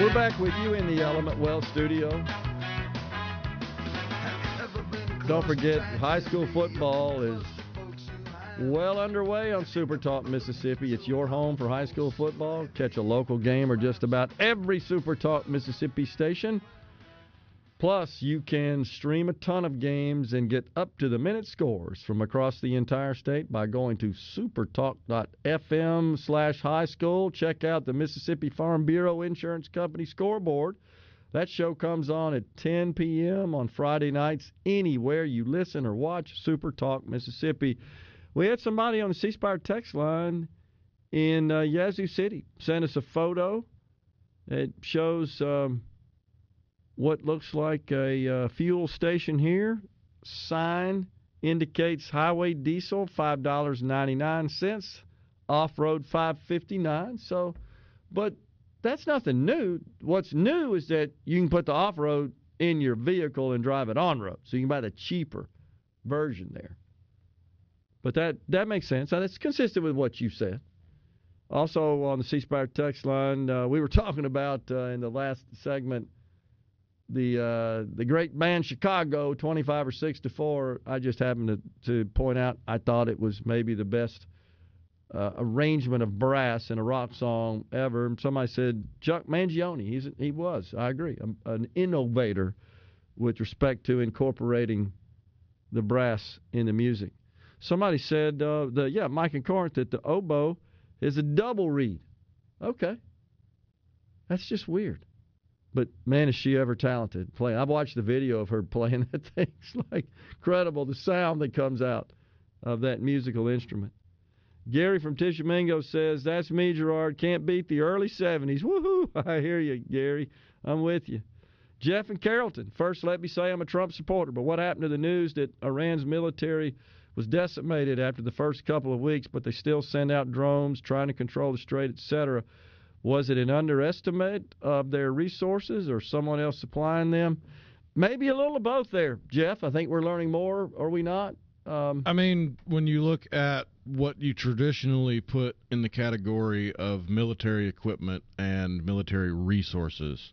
We're back with you in the Element Wealth studio. Don't forget, high school football is well underway on Super Talk Mississippi. It's your home for high school football. Catch a local game or just about every Super Talk Mississippi station. Plus, you can stream a ton of games and get up-to-the-minute scores from across the entire state by going to supertalk.fm/high school. Check out the Mississippi Farm Bureau Insurance Company scoreboard. That show comes on at 10 p.m. on Friday nights anywhere you listen or watch Super Talk Mississippi. We had somebody on the C Spire text line in Yazoo City send us a photo. It shows what looks like a fuel station here. Sign indicates highway diesel, $5.99, off-road $5.59. So, but that's nothing new. What's new is that you can put the off-road in your vehicle and drive it on-road. So you can buy the cheaper version there. But that makes sense. That's consistent with what you said. Also on the C Spire text line, we were talking about in the last segment the great band Chicago, 25 or 6 to 4. I just happened to point out I thought it was maybe the best arrangement of brass in a rock song ever. Somebody said Chuck Mangione. He was. I agree. An innovator with respect to incorporating the brass in the music. Somebody said Mike and Corinth, that the oboe is a double reed. Okay, that's just weird. But, man, is she ever talented playing. I've watched the video of her playing that thing. It's like incredible, the sound that comes out of that musical instrument. Gary from Tishomingo says, that's me, Gerard. Can't beat the early 70s. Woohoo! I hear you, Gary. I'm with you. Jeff in Carrollton. First, let me say I'm a Trump supporter, but what happened to the news that Iran's military was decimated after the first couple of weeks, but they still send out drones trying to control the strait, etc.? Was it an underestimate of their resources or someone else supplying them? Maybe a little of both there, Jeff. I think we're learning more, are we not? When you look at what you traditionally put in the category of military equipment and military resources,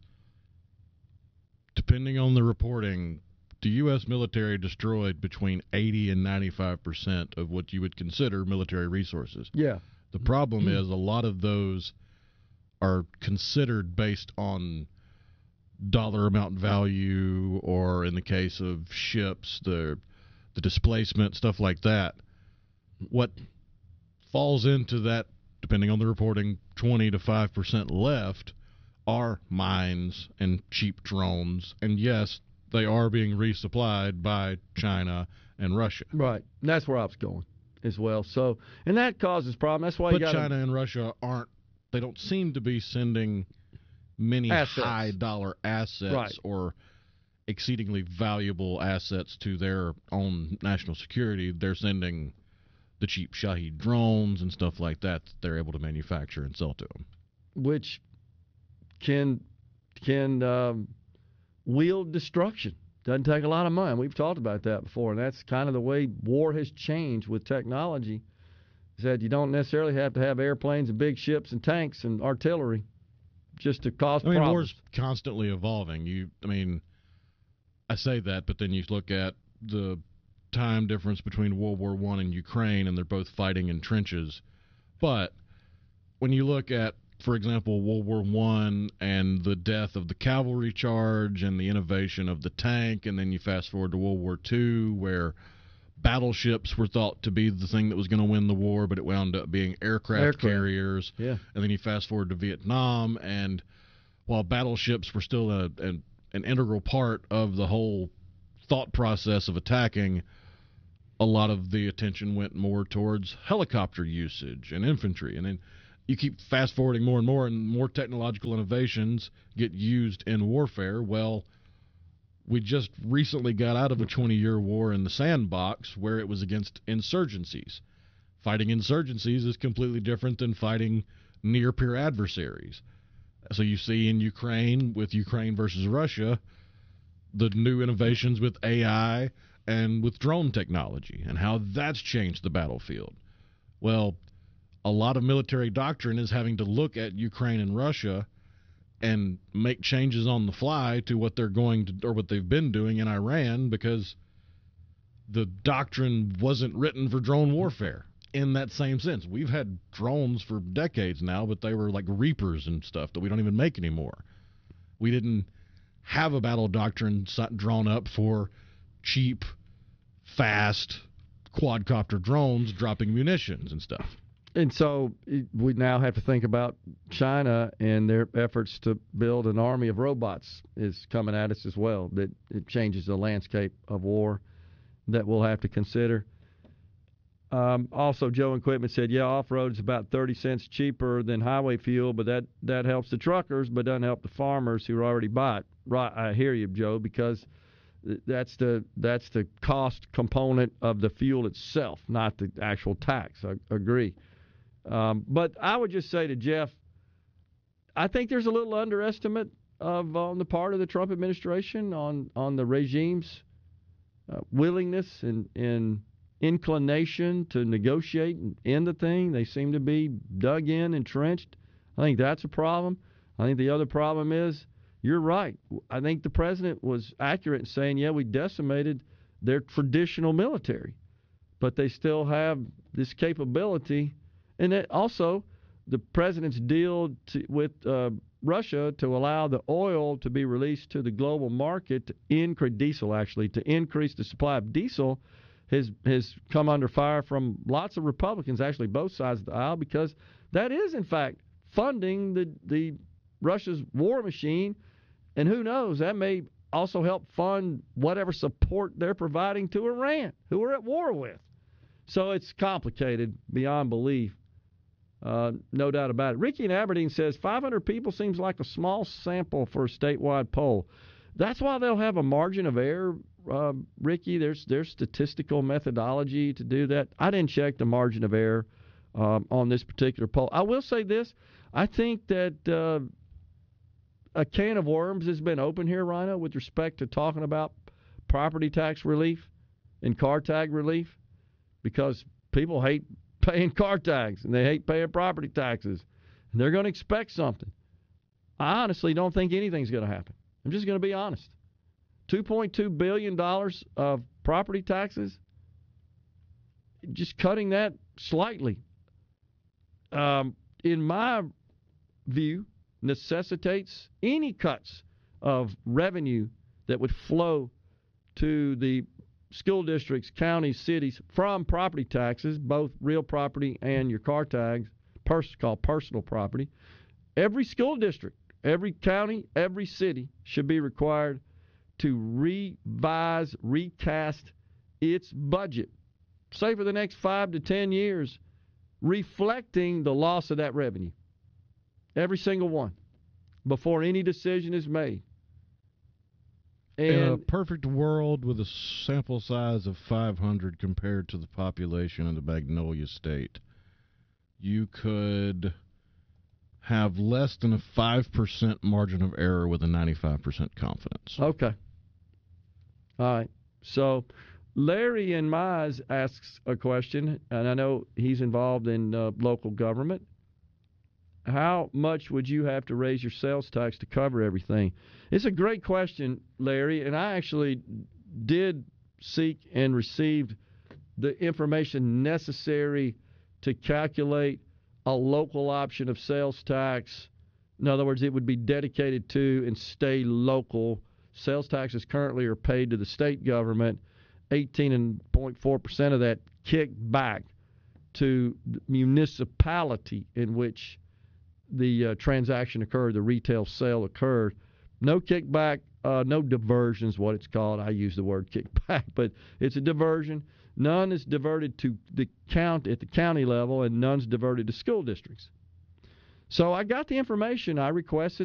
depending on the reporting, the U.S. military destroyed between 80 and 95% of what you would consider military resources. Yeah. The problem is a lot of those are considered based on dollar amount value, or in the case of ships, the displacement, stuff like that. What falls into that, depending on the reporting, 20 to 5% left are mines and cheap drones. And yes, they are being resupplied by China and Russia. Right. And that's where I was going as well. So, and that causes problems. That's why you got China and Russia they don't seem to be sending many high-dollar assets right. or exceedingly valuable assets to their own national security. They're sending the cheap Shahed drones and stuff like that they're able to manufacture and sell to them. Which can wield destruction. Doesn't take a lot of money. We've talked about that before, and that's kind of the way war has changed with technology. Is that you don't necessarily have to have airplanes and big ships and tanks and artillery just to cause problems. War's constantly evolving. I say that, but then you look at the time difference between World War I and Ukraine, and they're both fighting in trenches. But when you look at, for example, World War I and the death of the cavalry charge and the innovation of the tank, and then you fast forward to World War II, where battleships were thought to be the thing that was going to win the war, but it wound up being aircraft carriers. Yeah. And then you fast forward to Vietnam, and while battleships were still an integral part of the whole thought process of attacking, a lot of the attention went more towards helicopter usage and infantry. And then you keep fast forwarding more and more technological innovations get used in warfare. Well, we just recently got out of a 20-year war in the sandbox where it was against insurgencies. Fighting insurgencies is completely different than fighting near-peer adversaries. So you see in Ukraine, with Ukraine versus Russia, the new innovations with AI and with drone technology and how that's changed the battlefield. Well, a lot of military doctrine is having to look at Ukraine and Russia and make changes on the fly to what they're going to or what they've been doing in Iran, because the doctrine wasn't written for drone warfare in that same sense. We've had drones for decades now, but they were like Reapers and stuff that we don't even make anymore. We didn't have a battle doctrine drawn up for cheap, fast quadcopter drones dropping munitions and stuff. And so we now have to think about China and their efforts to build an army of robots is coming at us as well. That it changes the landscape of war that we'll have to consider. Also, Joe in Quitman said, yeah, off-road is about 30 cents cheaper than highway fuel, but that helps the truckers but doesn't help the farmers who already buy it. Right, I hear you, Joe, because that's the cost component of the fuel itself, not the actual tax. I agree. But I would just say to Jeff, I think there's a little underestimate on the part of the Trump administration on the regime's willingness and inclination to negotiate and end the thing. They seem to be dug in, entrenched. I think that's a problem. I think the other problem is, you're right. I think the president was accurate in saying, yeah, we decimated their traditional military, but they still have this capability. And that also, the president's deal with Russia to allow the oil to be released to the global market to increase the supply of diesel has come under fire from lots of Republicans, actually both sides of the aisle, because that is, in fact, funding the Russia's war machine. And who knows, that may also help fund whatever support they're providing to Iran, who we're at war with. So it's complicated beyond belief. No doubt about it. Ricky in Aberdeen says 500 people seems like a small sample for a statewide poll. That's why they'll have a margin of error, Ricky. There's statistical methodology to do that. I didn't check the margin of error on this particular poll. I will say this. I think that a can of worms has been open here, Rhino, with respect to talking about property tax relief and car tag relief, because people hate paying car tags and they hate paying property taxes, and they're going to expect something. I honestly don't think anything's going to happen. I'm just going to be honest. $2.2 billion of property taxes, just cutting that slightly, in my view, necessitates any cuts of revenue that would flow to the school districts, counties, cities from property taxes, both real property and your car tags, called personal property. Every school district, every county, every city should be required to recast its budget, say for the next 5 to 10 years, reflecting the loss of that revenue. Every single one, before any decision is made. And in a perfect world with a sample size of 500 compared to the population of the Magnolia State, you could have less than a 5% margin of error with a 95% confidence. Okay. All right. So Larry in Mize asks a question, and I know he's involved in local government. How much would you have to raise your sales tax to cover everything? It's a great question, Larry, and I actually did seek and received the information necessary to calculate a local option of sales tax. In other words, it would be dedicated to and stay local. Sales taxes currently are paid to the state government. 18.4% of that kicked back to the municipality in which the transaction occurred, the retail sale occurred. No kickback, no diversion is what it's called. I use the word kickback, but it's a diversion. None is diverted to the county at the county level, and none's diverted to school districts. So I got the information I requested.